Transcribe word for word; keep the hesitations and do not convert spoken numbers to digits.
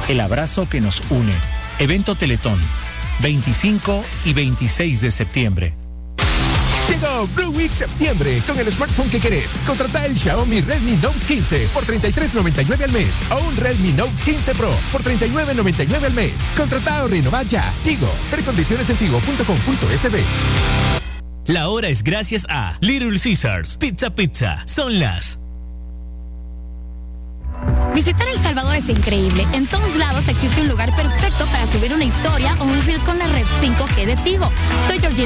el abrazo que nos une. Evento Teletón, veinticinco y veintiséis de septiembre. Llegó Blue Week septiembre con el smartphone que querés. Contrata el Xiaomi Redmi Note quince por treinta y tres noventa y nueve al mes o un Redmi Note quince Pro por treinta y nueve noventa y nueve al mes. Contrata o renová ya. Tigo. Precondiciones en tigo punto com punto es be. La hora es gracias a Little Caesars Pizza Pizza. Son las... Visitar El Salvador es increíble. En todos lados existe un lugar perfecto para subir una historia o un reel con la red cinco G de Tigo. Soy Georgina